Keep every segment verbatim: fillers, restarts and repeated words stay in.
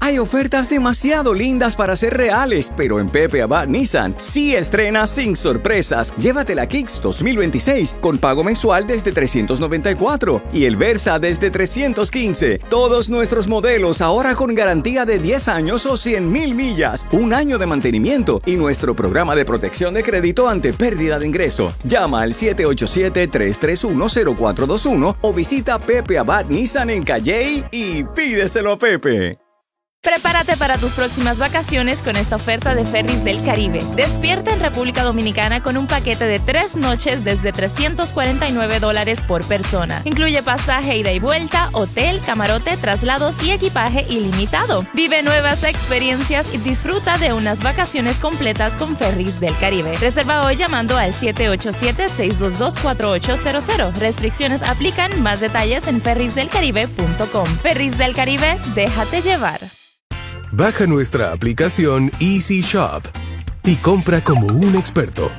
Hay ofertas demasiado lindas para ser reales, pero en Pepe Abad Nissan sí estrenas sin sorpresas. Llévate la Kicks dos mil veintiséis con pago mensual desde trescientos noventa y cuatro y el Versa desde trescientos quince. Todos nuestros modelos ahora con garantía de diez años o cien mil millas, un año de mantenimiento y nuestro programa de protección de crédito ante pérdida de ingreso. Llama al siete ocho siete, tres tres uno, cero cuatro dos uno o visita Pepe Abad Nissan en Calley y pídeselo a Pepe. Prepárate para tus próximas vacaciones con esta oferta de Ferries del Caribe. Despierta en República Dominicana con un paquete de tres noches desde trescientos cuarenta y nueve dólares por persona. Incluye pasaje ida y vuelta, hotel, camarote, traslados y equipaje ilimitado. Vive nuevas experiencias y disfruta de unas vacaciones completas con Ferries del Caribe. Reserva hoy llamando al siete ocho siete, seis dos dos, cuatro ocho cero cero. Restricciones aplican. Más detalles en ferries del caribe punto com. Ferries del Caribe, déjate llevar. Baja nuestra aplicación Easy Shop y compra como un experto.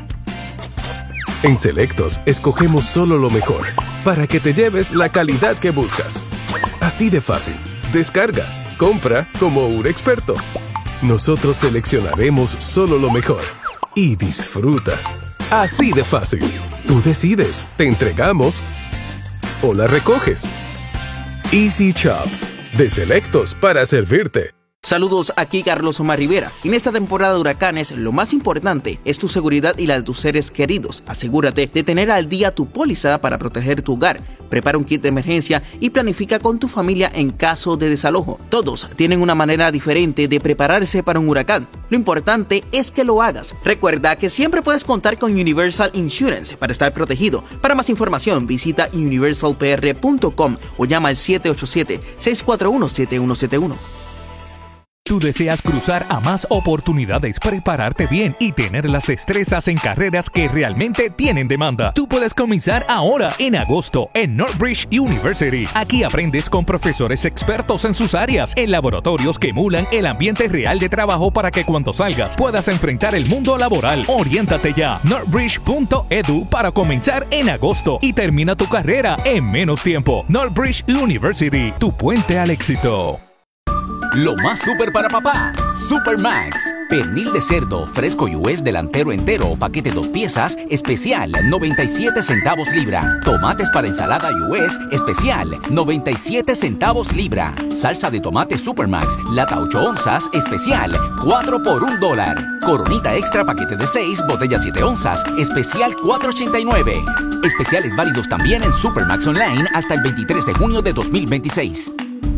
En Selectos, escogemos solo lo mejor para que te lleves la calidad que buscas. Así de fácil. Descarga, compra como un experto. Nosotros seleccionaremos solo lo mejor y disfruta. Así de fácil. Tú decides, te entregamos o la recoges. Easy Shop, de Selectos para servirte. Saludos, aquí Carlos Omar Rivera. En esta temporada de huracanes, lo más importante es tu seguridad y la de tus seres queridos. Asegúrate de tener al día tu póliza para proteger tu hogar. Prepara un kit de emergencia y planifica con tu familia en caso de desalojo. Todos tienen una manera diferente de prepararse para un huracán. Lo importante es que lo hagas. Recuerda que siempre puedes contar con Universal Insurance para estar protegido. Para más información, visita universal p r punto com o llama al siete ocho siete, seis cuatro uno, siete uno siete uno. Tú deseas cruzar a más oportunidades, prepararte bien y tener las destrezas en carreras que realmente tienen demanda. Tú puedes comenzar ahora en agosto en Northbridge University. Aquí aprendes con profesores expertos en sus áreas, en laboratorios que emulan el ambiente real de trabajo para que cuando salgas puedas enfrentar el mundo laboral. Oriéntate ya. northbridge punto e d u para comenzar en agosto y termina tu carrera en menos tiempo. Northbridge University, tu puente al éxito. Lo más súper para papá, Super Max. Pernil de cerdo fresco U S delantero entero, paquete dos piezas, especial, noventa y siete centavos libra. Tomates para ensalada U S, especial, noventa y siete centavos libra. Salsa de tomate Super Max, lata ocho onzas, especial, cuatro por un dólar. Coronita extra, paquete de seis, botella siete onzas, especial, cuatro ochenta y nueve. Especiales válidos también en Super Max Online hasta el veintitrés de junio de dos mil veintiséis.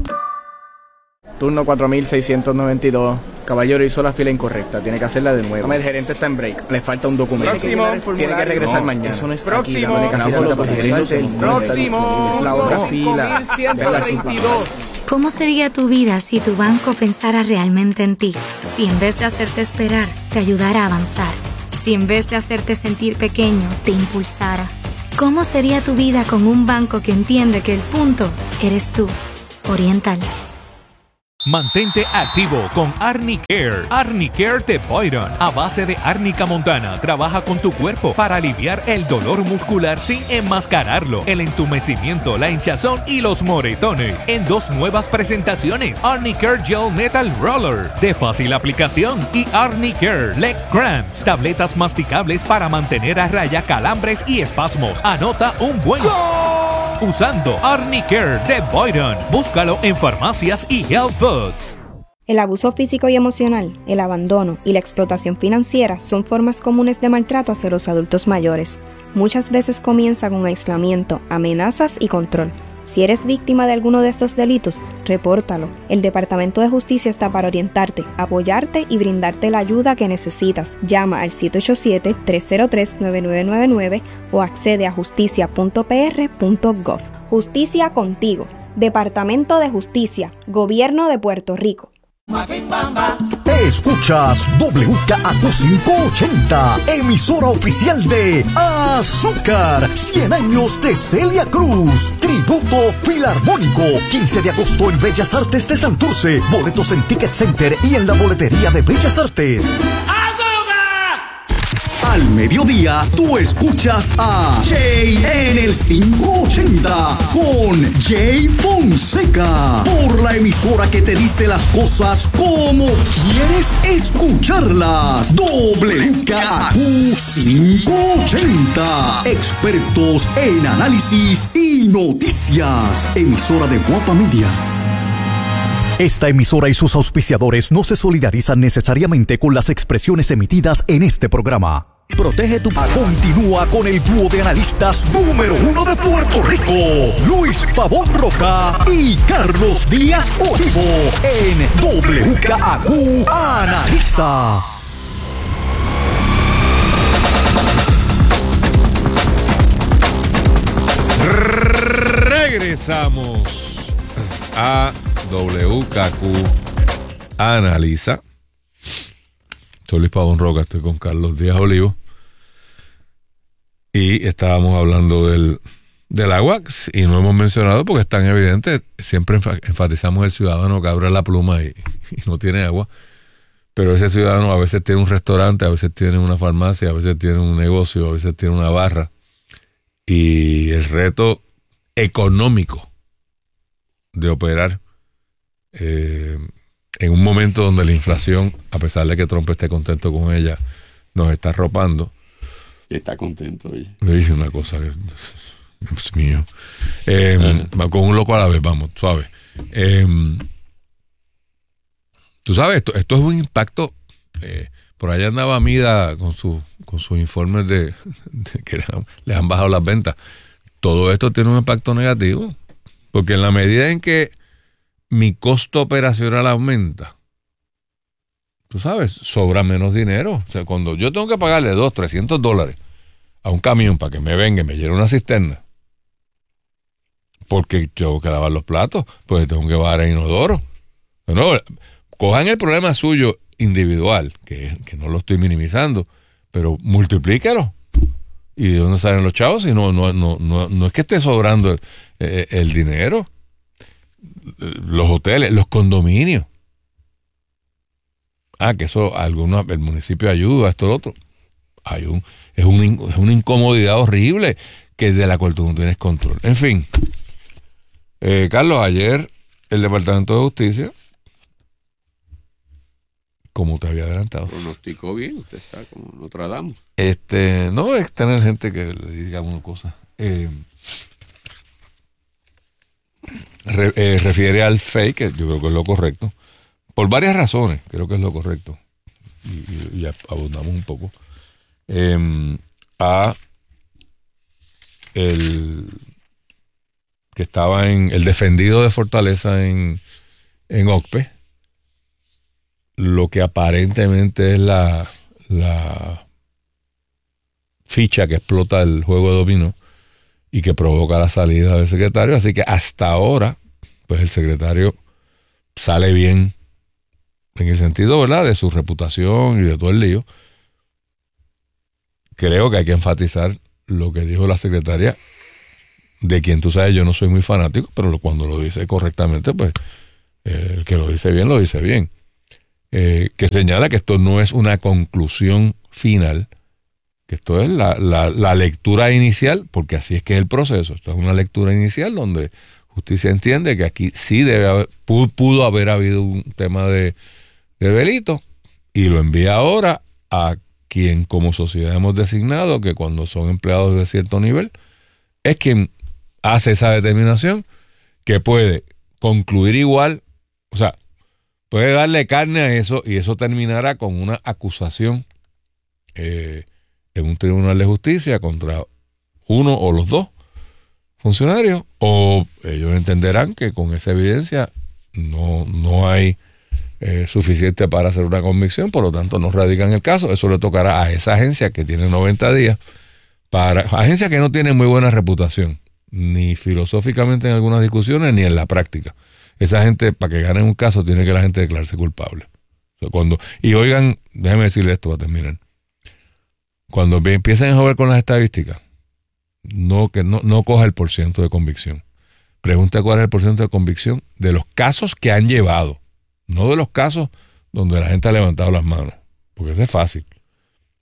Turno cuatro mil seiscientos noventa y dos. Caballero, hizo la fila incorrecta. Tiene que hacerla de nuevo. El gerente está en break. Le falta un documento. Próximo. Tiene que regresar no, mañana. Eso no es Próximo. Aquí, Próximo. Próximo. Es la otra fila. ¿Cómo sería tu vida si tu banco pensara realmente en ti? Si en vez de hacerte esperar, te ayudara a avanzar. Si en vez de hacerte sentir pequeño, te impulsara. ¿Cómo sería tu vida con un banco que entiende que el punto eres tú? Oriental. Mantente activo con Arnicare. Arnicare de Boyron, a base de árnica montana, trabaja con tu cuerpo para aliviar el dolor muscular sin enmascararlo, el entumecimiento, la hinchazón y los moretones. En dos nuevas presentaciones, Arnicare Gel Metal Roller, de fácil aplicación, y Arnicare Leg Cramps, tabletas masticables para mantener a raya calambres y espasmos. Anota un buen usando Arnicare de Boyron. Búscalo en farmacias y health foods. El abuso físico y emocional, el abandono y la explotación financiera son formas comunes de maltrato hacia los adultos mayores. Muchas veces comienza con aislamiento, amenazas y control. Si eres víctima de alguno de estos delitos, repórtalo. El Departamento de Justicia está para orientarte, apoyarte y brindarte la ayuda que necesitas. Llama al siete ocho siete, tres cero tres, nueve nueve nueve nueve o accede a justicia punto p r punto gov. Justicia contigo. Departamento de Justicia, Gobierno de Puerto Rico. Escuchas W K A Q quinientos ochenta, emisora oficial de Azúcar, cien años de Celia Cruz, tributo filarmónico, quince de agosto en Bellas Artes de Santurce, boletos en Ticket Center y en la boletería de Bellas Artes. Al mediodía, tú escuchas a Jay en el quinientos ochenta con Jay Fonseca. Por la emisora que te dice las cosas como quieres escucharlas. W K A Q quinientos ochenta. Expertos en análisis y noticias. Emisora de Guapa Media. Esta emisora y sus auspiciadores no se solidarizan necesariamente con las expresiones emitidas en este programa. Protege tu... Continúa con el dúo de analistas número uno de Puerto Rico, Luis Pavón Roca y Carlos Díaz Olivo, en W K A Q Analiza. Regresamos a W K Q Analiza. Soy Luis Pavón Roca, estoy con Carlos Díaz Olivo. Y estábamos hablando del, del agua, y no hemos mencionado porque es tan evidente. Siempre enfatizamos el ciudadano que abre la pluma y, y no tiene agua. Pero ese ciudadano a veces tiene un restaurante, a veces tiene una farmacia, a veces tiene un negocio, a veces tiene una barra. Y el reto económico de operar Eh, en un momento donde la inflación, a pesar de que Trump esté contento con ella, nos está arropando. Está contento, oye. Le dije una cosa que, Dios mío, eh, uh-huh. con un loco a la vez, vamos, suave. Eh, tú sabes, esto, esto es un impacto. Eh, por allá andaba Mida con su con sus informes de, de que les han bajado las ventas. Todo esto tiene un impacto negativo, porque en la medida en que mi costo operacional aumenta, tú sabes, sobra menos dinero. O sea, cuando yo tengo que pagarle dos, trescientos dólares a un camión para que me venga y me llene una cisterna, porque tengo que lavar los platos, pues tengo que bajar el inodoro. No, cojan el problema suyo individual, que, que no lo estoy minimizando, pero multiplícalo. ¿Y de dónde salen los chavos? Si no, no, no, no, no es que esté sobrando el, el, el dinero. Los hoteles, los condominios. Ah, que eso algunos, el municipio ayuda, esto lo otro. Hay un, es, un, es una incomodidad horrible que de la cual tú no tienes control. En fin, eh, Carlos, ayer el Departamento de Justicia, como te había adelantado, pronosticó bien, usted está como Nostradamus. Este, no es tener gente que le diga una cosa. Eh, Re, eh, refiere al fake, que yo creo que es lo correcto, por varias razones, creo que es lo correcto, y, y, y abundamos un poco, eh, a el que estaba en el defendido de Fortaleza en, en O C P E, lo que aparentemente es la, la ficha que explota el juego de dominó y que provoca la salida del secretario. Así que hasta ahora, pues el secretario sale bien en el sentido, ¿verdad?, de su reputación y de todo el lío. Creo que hay que enfatizar lo que dijo la secretaria, de quien tú sabes, yo no soy muy fanático, pero cuando lo dice correctamente, pues eh, el que lo dice bien, lo dice bien. Eh, que señala que esto no es una conclusión final, que esto es la, la, la lectura inicial, porque así es que es el proceso. Esto es una lectura inicial donde justicia entiende que aquí sí debe haber, pudo, pudo haber habido un tema de, de delito, y lo envía ahora a quien como sociedad hemos designado que cuando son empleados de cierto nivel es quien hace esa determinación, que puede concluir igual, o sea, puede darle carne a eso y eso terminará con una acusación eh, en un tribunal de justicia contra uno o los dos funcionarios, o ellos entenderán que con esa evidencia no, no hay eh, suficiente para hacer una convicción, por lo tanto no radican el caso. Eso le tocará a esa agencia que tiene noventa días, para agencia que no tiene muy buena reputación, ni filosóficamente en algunas discusiones, ni en la práctica. Esa gente, para que gane un caso, tiene que la gente declararse culpable. O sea, cuando, y oigan, déjenme decirle esto para terminar. Cuando empiecen a jugar con las estadísticas, no, que no, no coja el porciento de convicción. Pregunta cuál es el porciento de convicción de los casos que han llevado, no de los casos donde la gente ha levantado las manos, porque eso es fácil.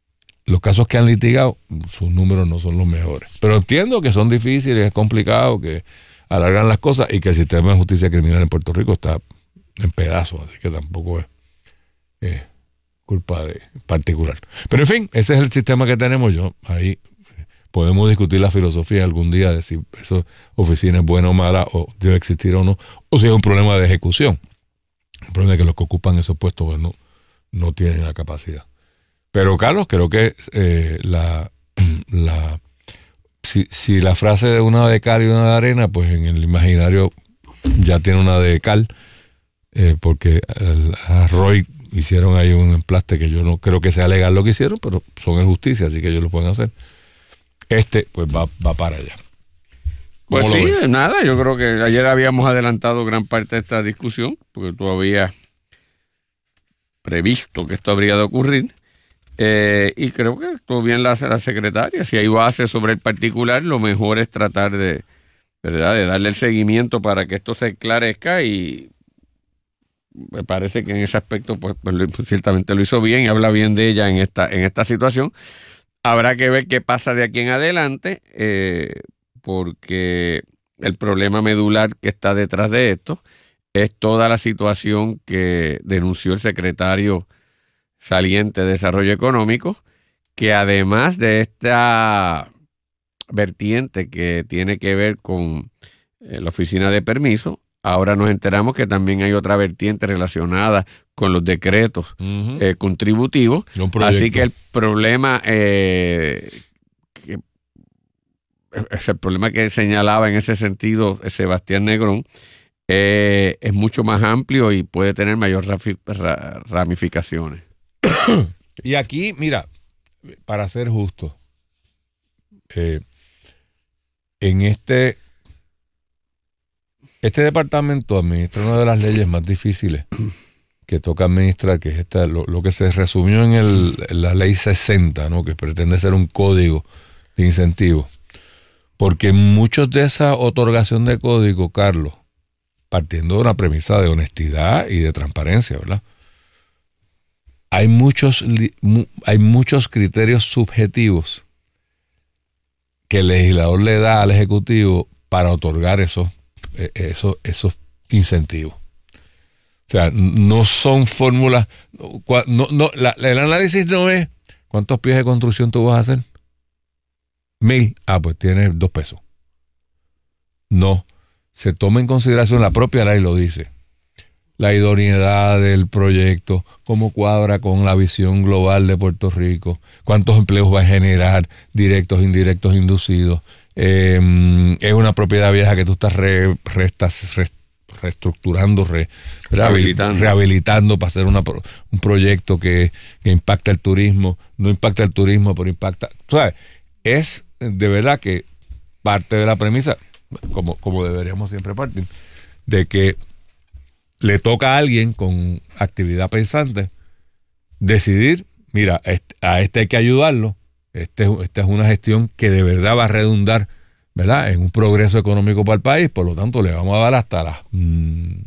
los casos que han litigado, sus números no son los mejores. Pero entiendo que son difíciles, es complicado, que alargan las cosas y que el sistema de justicia criminal en Puerto Rico está en pedazos, así que tampoco es eh, culpa de particular. Pero en fin, ese es el sistema que tenemos. Yo ahí podemos discutir la filosofía algún día de si esa oficina es buena o mala, o debe existir o no, o si es un problema de ejecución. El problema es que los que ocupan esos puestos pues, no, no tienen la capacidad. Pero Carlos, creo que eh, la, la si, si la frase de una de cal y una de arena, pues en el imaginario ya tiene una de cal, eh, porque el, a Roy hicieron ahí un emplaste que yo no creo que sea legal lo que hicieron, pero son en justicia, así que ellos lo pueden hacer. Este, pues va, va para allá. Pues sí, nada, yo creo que ayer habíamos adelantado gran parte de esta discusión, porque tú habías previsto que esto habría de ocurrir, eh, y creo que todo bien la hace la secretaria. Si hay base sobre el particular, lo mejor es tratar de, ¿verdad?, de darle el seguimiento para que esto se esclarezca, y me parece que en ese aspecto, pues, pues, pues ciertamente lo hizo bien y habla bien de ella en esta, en esta situación. Habrá que ver qué pasa de aquí en adelante, eh, porque el problema medular que está detrás de esto es toda la situación que denunció el secretario saliente de Desarrollo Económico, que además de esta vertiente que tiene que ver con eh, la oficina de permiso, ahora nos enteramos que también hay otra vertiente relacionada con los decretos uh-huh. eh, contributivos. Así que el problema eh, que, es el problema que señalaba en ese sentido Sebastián Negrón, eh, es mucho más amplio y puede tener mayor rafi, ra, ramificaciones. Y aquí, mira, para ser justo, eh, en este este departamento administra una de las leyes más difíciles que toca administrar, que es esta, lo, lo que se resumió en, el, en la ley sesenta, ¿no?, que pretende ser un código de incentivos. Porque muchos de esa otorgación de código, Carlos, partiendo de una premisa de honestidad y de transparencia, ¿verdad? Hay muchos, hay muchos criterios subjetivos que el legislador le da al Ejecutivo para otorgar esos, esos, esos incentivos. O sea, no son fórmulas, no, no, la, el análisis no es cuántos pies de construcción tú vas a hacer. Mil, ah, pues tienes dos pesos. No, se toma en consideración, la propia ley lo dice, la idoneidad del proyecto, cómo cuadra con la visión global de Puerto Rico, cuántos empleos va a generar, directos, indirectos, inducidos. Eh, es una propiedad vieja que tú estás re, re, estás re, reestructurando, re, rehabilitando. rehabilitando para hacer una, un proyecto que, que impacta el turismo, no impacta el turismo, pero impacta, tú sabes, es de verdad que parte de la premisa, como, como deberíamos siempre partir, de que le toca a alguien con actividad pensante decidir, mira, a este hay que ayudarlo, este, esta es una gestión que de verdad va a redundar, ¿verdad?, en un progreso económico para el país, por lo tanto le vamos a dar hasta las... Mmm,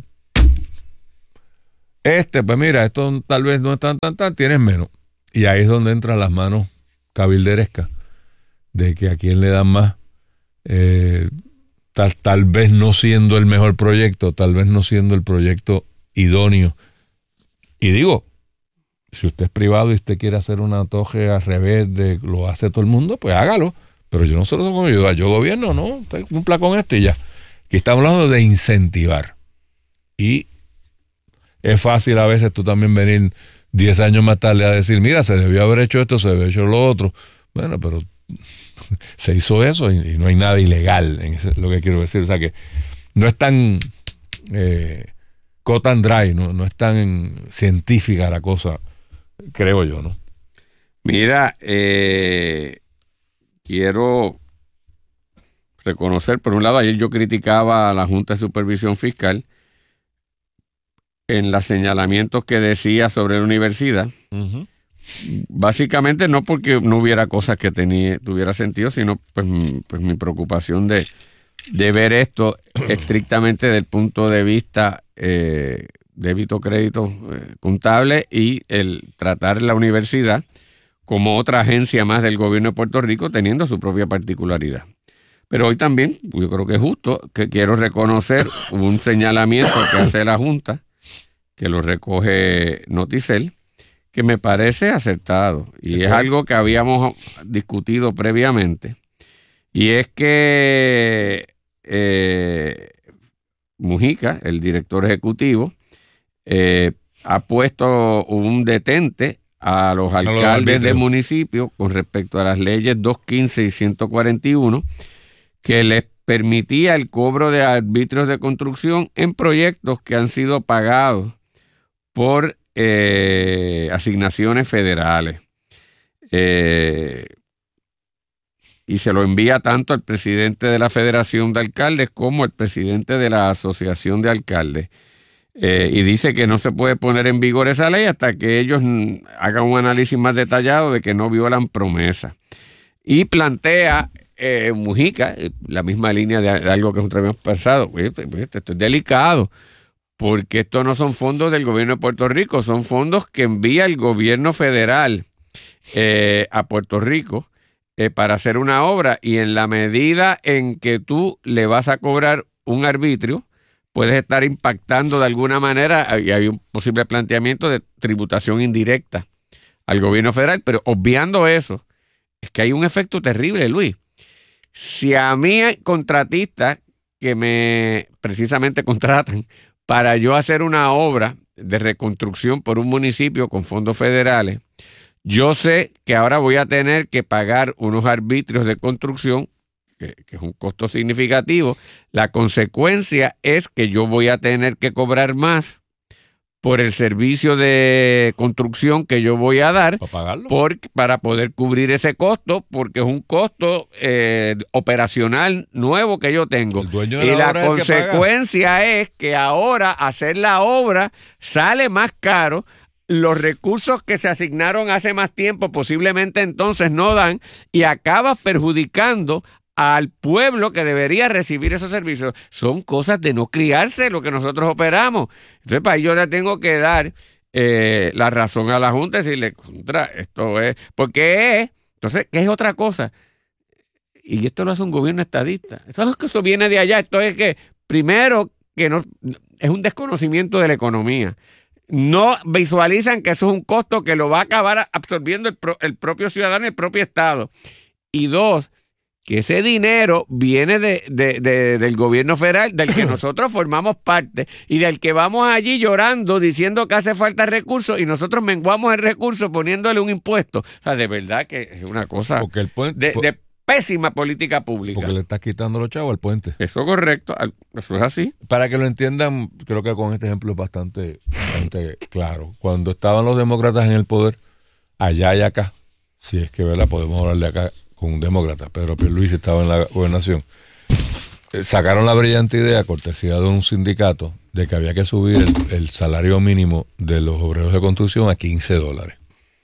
este, pues mira, esto tal vez no es tan, tan, tan, tienes menos. Y ahí es donde entran las manos cabilderescas, de que a quién le dan más, eh, tal, tal vez no siendo el mejor proyecto, tal vez no siendo el proyecto idóneo. Y digo, si usted es privado y usted quiere hacer una toje al revés de lo hace todo el mundo, pues hágalo. Pero yo no se lo tengo que ayudar. Yo gobierno, no, cumpla con esto y ya. Aquí estamos hablando de incentivar. Y es fácil a veces tú también venir diez años más tarde a decir, mira, se debió haber hecho esto, se debió haber hecho lo otro. Bueno, pero se hizo eso y, y no hay nada ilegal, en ese, lo que quiero decir. O sea que no es tan eh, cut and dry, no, no es tan científica la cosa, creo yo, ¿no? Mira, eh, quiero reconocer, por un lado, ayer yo criticaba a la Junta de Supervisión Fiscal en los señalamientos que decía sobre la universidad. Uh-huh. Básicamente no porque no hubiera cosas que tenía, tuviera sentido, sino pues, pues mi preocupación de, de ver esto estrictamente desde el punto de vista eh, débito, crédito, eh, contable, y el tratar la universidad como otra agencia más del gobierno de Puerto Rico, teniendo su propia particularidad. Pero hoy también, yo creo que es justo, que quiero reconocer un señalamiento que hace la Junta, que lo recoge Noticel, que me parece acertado. Y es algo que habíamos discutido previamente. Y es que eh, Mujica, el director ejecutivo, eh, ha puesto un detente a los alcaldes de municipios con respecto a las leyes doscientos quince y ciento cuarenta y uno, que les permitía el cobro de arbitrios de construcción en proyectos que han sido pagados por eh, asignaciones federales. Eh, y se lo envía tanto al presidente de la Federación de Alcaldes como al presidente de la Asociación de Alcaldes. Eh, y dice que no se puede poner en vigor esa ley hasta que ellos hagan un análisis más detallado de que no violan promesa. Y plantea eh, Mujica, la misma línea de, de algo que nosotros habíamos pensado. Esto es delicado, porque estos no son fondos del gobierno de Puerto Rico, son fondos que envía el gobierno federal eh, a Puerto Rico eh, para hacer una obra, y en la medida en que tú le vas a cobrar un arbitrio, puedes estar impactando de alguna manera, y hay un posible planteamiento de tributación indirecta al gobierno federal, pero obviando eso, es que hay un efecto terrible, Luis. Si a mí hay contratistas que me precisamente contratan para yo hacer una obra de reconstrucción por un municipio con fondos federales, yo sé que ahora voy a tener que pagar unos arbitrios de construcción, que, que es un costo significativo. La consecuencia es que yo voy a tener que cobrar más por el servicio de construcción que yo voy a dar ¿Para pagarlo? Por, para poder cubrir ese costo, porque es un costo eh, operacional nuevo que yo tengo. El dueño de y la la obra es el que consecuencia paga. es que ahora hacer la obra sale más caro. Los recursos que se asignaron hace más tiempo posiblemente entonces no dan, y acabas perjudicando al pueblo que debería recibir esos servicios. Son cosas de no criarse lo que nosotros operamos. Entonces, para ello le tengo que dar eh, la razón a la Junta y decirle, contra, esto es, porque es, entonces, ¿qué es otra cosa? Y esto lo hace un gobierno estadista. Eso es que eso viene de allá. Esto es que, primero, que no es un desconocimiento de la economía. No visualizan que eso es un costo que lo va a acabar absorbiendo el, pro, el propio ciudadano y el propio Estado. Y dos, que ese dinero viene de, de, de, del gobierno federal, del que nosotros formamos parte, y del que vamos allí llorando, diciendo que hace falta recursos, y nosotros menguamos el recurso poniéndole un impuesto. O sea, de verdad que es una cosa Porque el puente, de, de pésima política pública. Porque le estás quitando los chavos al puente. Eso es correcto, eso es así. Para que lo entiendan, creo que con este ejemplo es bastante, bastante claro. Cuando estaban los demócratas en el poder, allá y acá, si es que ¿verdad? Podemos hablar de acá con un demócrata, Pedro Pierluisi estaba en la gobernación, eh, sacaron la brillante idea, cortesía de un sindicato, de que había que subir el, el salario mínimo de los obreros de construcción a quince dólares.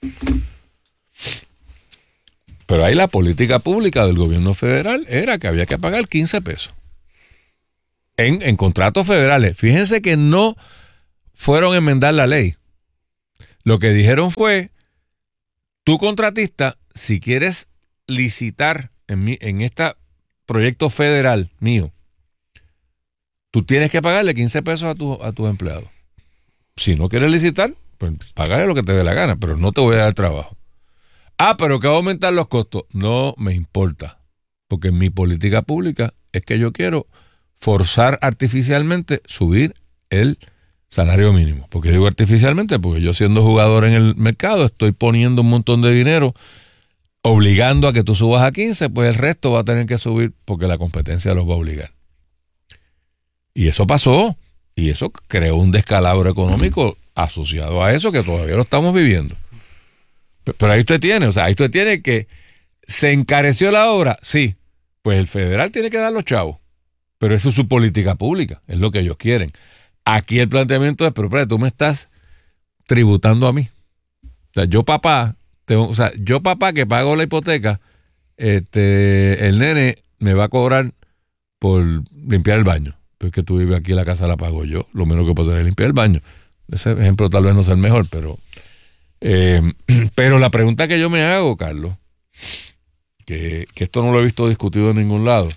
Pero ahí la política pública del gobierno federal era que había que pagar quince pesos. En, en contratos federales. Fíjense que no fueron a enmendar la ley. Lo que dijeron fue, tú contratista, si quieres licitar en, mi, en este proyecto federal mío, tú tienes que pagarle quince pesos a, tu, a tus empleados. Si no quieres licitar, pues pagarle lo que te dé la gana, pero no te voy a dar trabajo. Ah, pero que va a aumentar los costos. No me importa, porque mi política pública es que yo quiero forzar artificialmente subir el salario mínimo. Porque digo artificialmente, porque yo siendo jugador en el mercado estoy poniendo un montón de dinero obligando a que tú subas a quince, pues el resto va a tener que subir porque la competencia los va a obligar. Y eso pasó, y eso creó un descalabro económico asociado a eso que todavía lo estamos viviendo. Pero ahí usted tiene, o sea, ahí usted tiene que se encareció la obra, sí, pues el federal tiene que dar los chavos, pero eso es su política pública, es lo que ellos quieren. Aquí el planteamiento es, pero espérate, tú me estás tributando a mí. O sea, yo papá, tengo, o sea, yo papá que pago la hipoteca, este, el nene me va a cobrar por limpiar el baño. Pues que tú vives aquí, la casa la pago yo, lo menos que puedo hacer es limpiar el baño. Ese ejemplo tal vez no sea el mejor, pero Eh, pero la pregunta que yo me hago, Carlos, que, que esto no lo he visto discutido en ningún lado.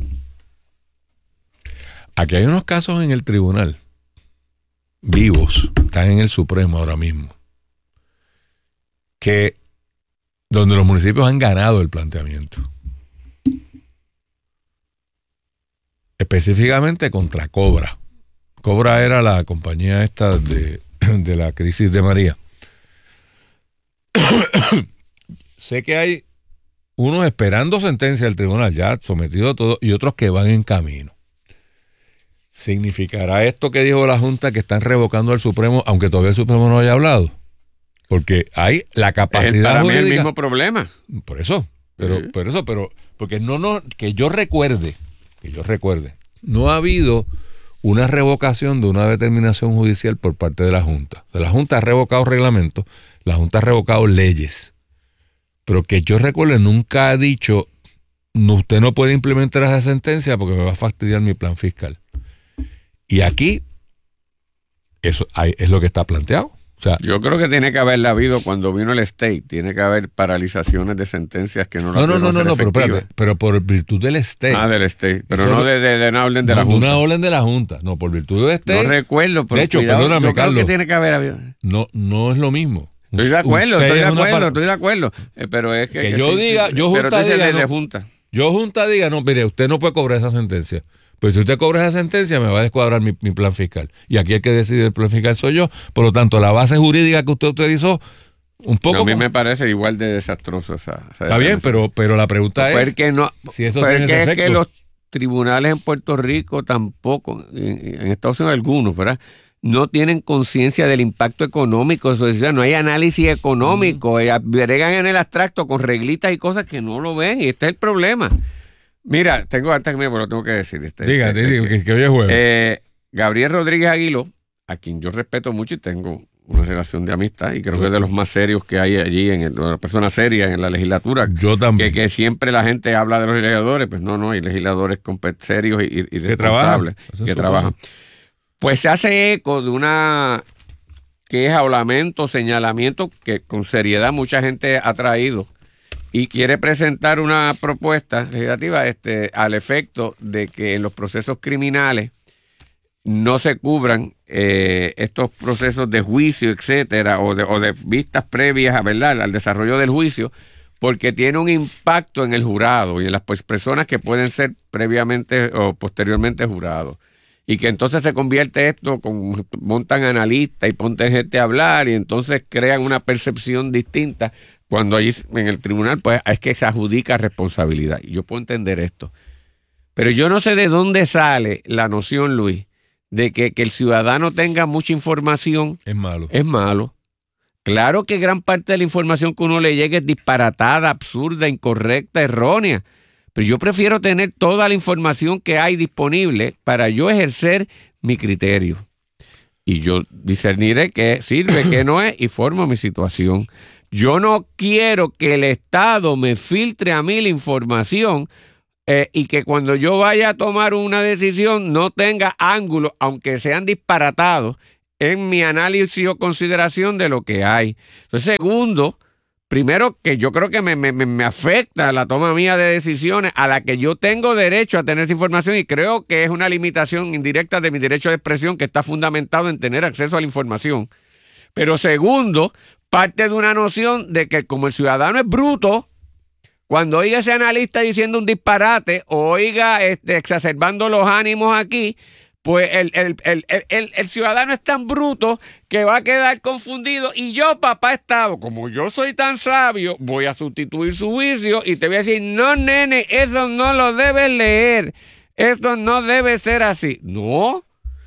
Aquí hay unos casos en el tribunal, vivos, están en el Supremo ahora mismo, que donde los municipios han ganado el planteamiento. Específicamente contra Cobra. Cobra era la compañía esta de, de la crisis de María. Sé que hay unos esperando sentencia del tribunal, ya sometido a todo, y otros que van en camino. ¿Significará esto que dijo la Junta que están revocando al Supremo, aunque todavía el Supremo no haya hablado? Porque hay la capacidad es para jurídica. mí el mismo problema. Por eso, pero, sí. por eso, pero, porque no, no, que yo recuerde, que yo recuerde, no ha habido una revocación de una determinación judicial por parte de la Junta. O sea, la Junta ha revocado reglamentos, la Junta ha revocado leyes, pero que yo recuerde nunca ha dicho, no, usted no puede implementar esa sentencia porque me va a fastidiar mi plan fiscal. Y aquí, eso hay, es lo que está planteado. O sea, yo creo que tiene que haberla habido cuando vino el state, tiene que haber paralizaciones de sentencias que no No, no, no, no, no, pero espérate, pero por virtud del state. Ah, del state, pero no de, de, de una orden de no, la Junta. Una orden de la Junta, no, por virtud del state. No recuerdo, pero de hecho, cuidado, perdóname, yo creo Carlos, que tiene que haber habido. No, no es lo mismo. Estoy de acuerdo, Usted estoy de acuerdo, par... estoy de acuerdo, eh, pero es que... Que, que yo sí, diga, sí, yo pero junta diga, de, no, de junta. Yo junta diga, no, mire, usted no puede cobrar esa sentencia. Pues si usted cobra esa sentencia, me va a descuadrar mi, mi plan fiscal. Y aquí el que decide el plan fiscal soy yo. Por lo tanto, la base jurídica que usted utilizó, un poco... No, a mí como... me parece igual de desastroso esa... esa Está bien, pero, pero la pregunta no, es... Que no, si eso porque tiene ese es que los tribunales en Puerto Rico tampoco, en, en Estados Unidos algunos, ¿verdad?, no tienen conciencia del impacto económico de su decisión. No hay análisis económico. Mm. Bregan en el abstracto con reglitas y cosas que no lo ven. Y este es el problema. Mira, tengo harta que me lo tengo que decir. Este, Diga, este, diga, que, que, que hoy es jueves. Eh, Gabriel Rodríguez Aguiló, a quien yo respeto mucho y tengo una relación de amistad, y creo que es de los más serios que hay allí, en el, de las personas serias en la legislatura. Yo también. Que, que siempre la gente habla de los legisladores. Pues no, no, hay legisladores serios y, y responsables que trabajan. Pues se hace eco de una queja o lamento, señalamiento que con seriedad mucha gente ha traído y quiere presentar una propuesta legislativa este, al efecto de que en los procesos criminales no se cubran eh, estos procesos de juicio, etcétera, o de, o de vistas previas, ¿verdad?, al desarrollo del juicio, porque tiene un impacto en el jurado y en las pues, personas que pueden ser previamente o posteriormente jurados. Y que entonces se convierte esto, con, montan analistas y ponen gente a hablar y entonces crean una percepción distinta cuando allí en el tribunal pues es que se adjudica responsabilidad. Y yo puedo entender esto. Pero yo no sé de dónde sale la noción, Luis, de que, que el ciudadano tenga mucha información. Es malo. Es malo. Claro que gran parte de la información que uno le llegue es disparatada, absurda, incorrecta, errónea. Pero yo prefiero tener toda la información que hay disponible para yo ejercer mi criterio. Y yo discerniré qué sirve, qué no es, y formo mi situación. Yo no quiero que el Estado me filtre a mí la información eh, y que cuando yo vaya a tomar una decisión no tenga ángulos, aunque sean disparatados, en mi análisis o consideración de lo que hay. Entonces, segundo, primero, que yo creo que me, me, me afecta la toma mía de decisiones a la que yo tengo derecho a tener esa información y creo que es una limitación indirecta de mi derecho de expresión que está fundamentado en tener acceso a la información. Pero segundo, parte de una noción de que como el ciudadano es bruto, cuando oiga ese analista diciendo un disparate o oiga este, exacerbando los ánimos aquí, pues el, el, el, el, el ciudadano es tan bruto que va a quedar confundido y yo, papá Estado, como yo soy tan sabio, voy a sustituir su juicio y te voy a decir, no, nene, eso no lo debes leer, eso no debe ser así. No.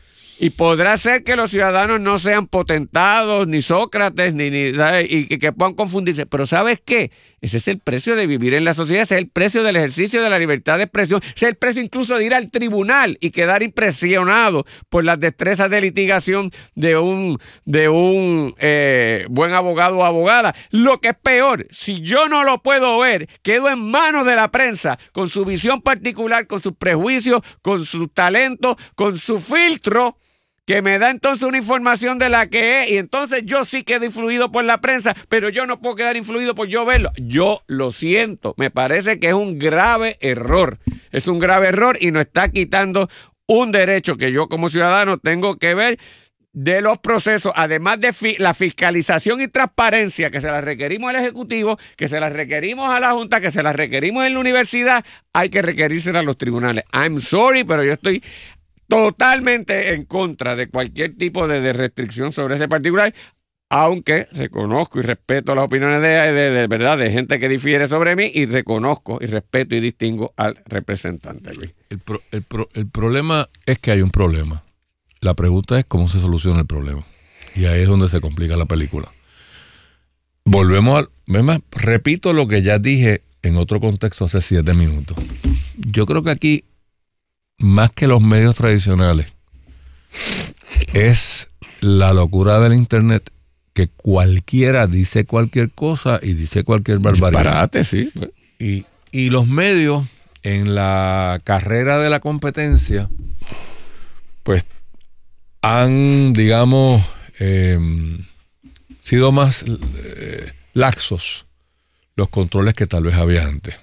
Y podrá ser que los ciudadanos no sean potentados, ni Sócrates, ni, ni y que, que puedan confundirse. Pero ¿sabes qué? Ese es el precio de vivir en la sociedad, ese es el precio del ejercicio de la libertad de expresión, ese es el precio incluso de ir al tribunal y quedar impresionado por las destrezas de litigación de un, de un eh, buen abogado o abogada. Lo que es peor, si yo no lo puedo ver, quedo en manos de la prensa con su visión particular, con sus prejuicios, con sus talentos, con su filtro. que me da entonces una información de la que es, y entonces yo sí quedo influido por la prensa, pero yo no puedo quedar influido por yo verlo. Yo lo siento, me parece que es un grave error, es un grave error y nos está quitando un derecho que yo como ciudadano tengo que ver de los procesos, además de fi- la fiscalización y transparencia que se la requerimos al Ejecutivo, que se la requerimos a la Junta, que se la requerimos en la universidad, hay que requerírsela a los tribunales. I'm sorry, pero yo estoy totalmente en contra de cualquier tipo de, de restricción sobre ese particular, aunque reconozco y respeto las opiniones de, de, de verdad de gente que difiere sobre mí, y reconozco y respeto y distingo al representante, Luis. El, pro, el, pro, el problema es que hay un problema. La pregunta es cómo se soluciona el problema. Y ahí es donde se complica la película. Volvemos al... Más, repito lo que ya dije en otro contexto hace siete minutos. Yo creo que aquí, más que los medios tradicionales, es la locura del internet, que cualquiera dice cualquier cosa y dice cualquier barbaridad. Disparate, sí. Y, y los medios, en la carrera de la competencia, pues han, digamos, eh, sido más eh, laxos los controles que tal vez había antes.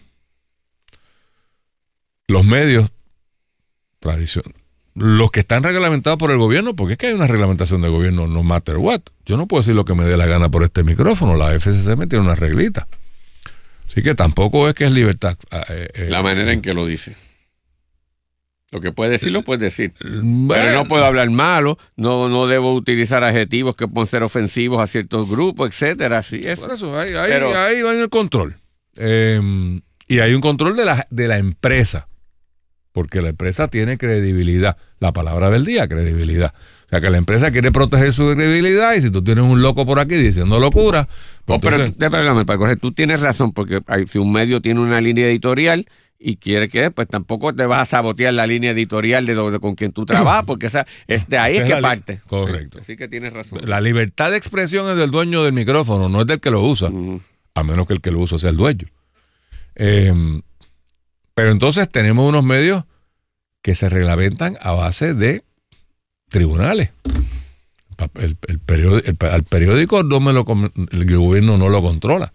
Los medios tradicionales, los que están reglamentados por el gobierno, porque es que hay una reglamentación del gobierno, no matter what. Yo no puedo decir lo que me dé la gana por este micrófono, la F C C me tiene una reglita. Así que tampoco es que es libertad. Eh, eh, la manera en que lo dice. Lo que puedes decir, lo puedes decir. Bueno, pero no puedo hablar malo, no, no debo utilizar adjetivos que pueden ser ofensivos a ciertos grupos, etcétera. Así es. Por eso, ahí, ahí, pero, ahí va en el control. Eh, y hay un control de la, de la empresa, porque la empresa tiene credibilidad. La palabra del día, credibilidad. O sea, que la empresa quiere proteger su credibilidad, y si tú tienes un loco por aquí diciendo locura... Pues oh, entonces... pero, perdóname, para correr, tú tienes razón, porque hay, si un medio tiene una línea editorial y quiere que, pues tampoco te vas a sabotear la línea editorial de, de con quien tú trabajas, porque esa, es de ahí es, es que parte. Li- Correcto. Sí, así que tienes razón. La libertad de expresión es del dueño del micrófono, no es del que lo usa, uh-huh. a menos que el que lo usa sea el dueño. Eh, pero entonces tenemos unos medios que se reglamentan a base de tribunales. El, el periódico, el, el periódico no me lo, el gobierno no lo controla.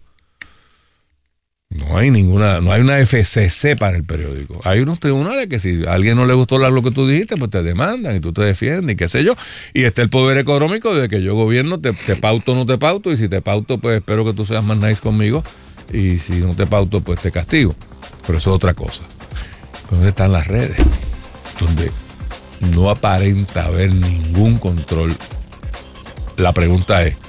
No hay ninguna, no hay una F C C para el periódico. Hay unos tribunales que si a alguien no le gustó lo que tú dijiste, pues te demandan y tú te defiendes y qué sé yo. Y está el poder económico de que yo gobierno, te, te pauto o no te pauto, y si te pauto, pues espero que tú seas más nice conmigo, y si no te pauto, pues te castigo. Pero eso es otra cosa. ¿Dónde están las redes? Donde no aparenta haber ningún control. La pregunta es,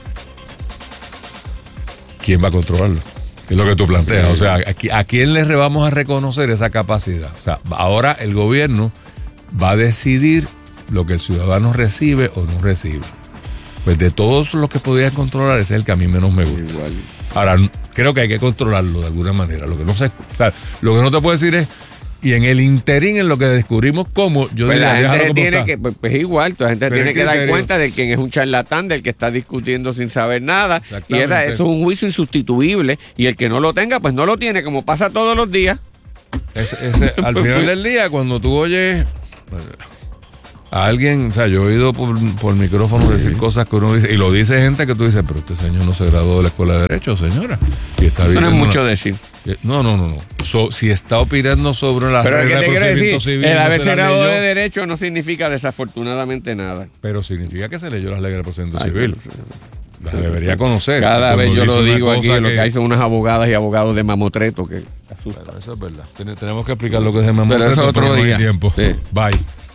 ¿quién va a controlarlo? Es lo que tú planteas. O sea, ¿a, ¿a quién le vamos a reconocer esa capacidad? O sea, ahora el gobierno va a decidir lo que el ciudadano recibe o no recibe. Pues de todos los que podrían controlar, ese es el que a mí menos me gusta. Igual. Ahora, creo que hay que controlarlo de alguna manera. Lo que no sé, o sea, lo que no te puedo decir es, y en el interín, en lo que descubrimos cómo, yo pues diría, la gente tiene que, pues, pues igual, toda la gente pero tiene que dar cuenta de quién es un charlatán, del que está discutiendo sin saber nada, y era, eso es un juicio insustituible, y el que no lo tenga, pues no lo tiene, como pasa todos los días. Ese, ese, al final del día, cuando tú oyes a alguien, o sea, yo he oído por, por micrófono decir sí. cosas que uno dice, y lo dice gente que tú dices, pero este señor no se graduó de la escuela de Derecho, señora. Y está Eso no es mucho una, decir. No, no, no, no. So, si está opinando sobre las reglas de procedimiento civil, el haberse graduado de Derecho no significa desafortunadamente nada. Pero significa que se leyó las leyes de procedimiento Ay, civil. Las debería conocer. Cada vez yo lo digo aquí, que... lo que hay son unas abogadas y abogados de mamotreto que asustan. Bueno, eso es verdad. Ten, tenemos que explicar lo que es el mamotreto, pero eso otro pero no día. hay tiempo. Sí. Bye.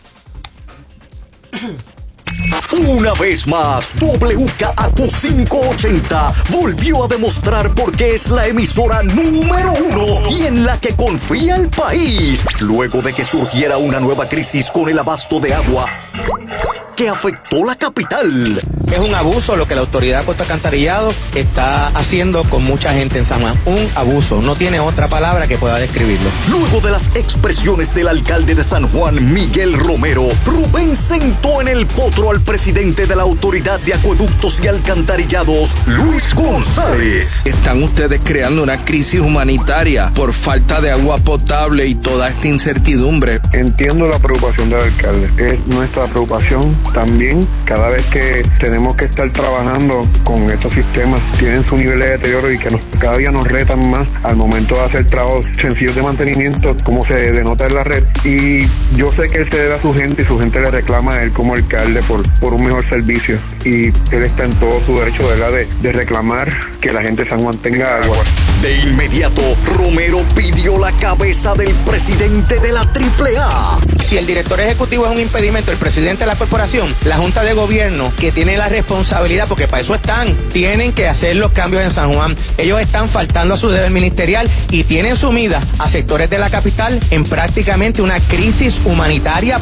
Una vez más, W K A T cinco ochenta volvió a demostrar por qué es la emisora número uno y en la que confía el país, luego de que surgiera una nueva crisis con el abasto de agua que afectó la capital. Es un abuso lo que la autoridad de Costa Alcantarillado está haciendo con mucha gente en San Juan. Un abuso, no tiene otra palabra que pueda describirlo. Luego de las expresiones del alcalde de San Juan, Miguel Romero, Rubén sentó en el potro al presidente de la Autoridad de Acueductos y Alcantarillados, Luis González. Están ustedes creando una crisis humanitaria por falta de agua potable y toda esta incertidumbre. Entiendo la preocupación del alcalde. Es nuestra preocupación También, cada vez que tenemos que estar trabajando con estos sistemas, tienen su nivel de deterioro y que nos, cada día nos retan más al momento de hacer trabajos sencillos de mantenimiento, como se denota en la red. Y yo sé que él se debe a su gente y su gente le reclama a él como alcalde por, por un mejor servicio. Y él está en todo su derecho, ¿verdad?, de, de reclamar que la gente de San Juan tenga agua. De inmediato, Romero pidió la cabeza del presidente de la triple A. Si el director ejecutivo es un impedimento, el presidente de la corporación, la Junta de Gobierno, que tiene la responsabilidad, porque para eso están, tienen que hacer los cambios en San Juan. Ellos están faltando a su deber ministerial y tienen sumida a sectores de la capital en prácticamente una crisis humanitaria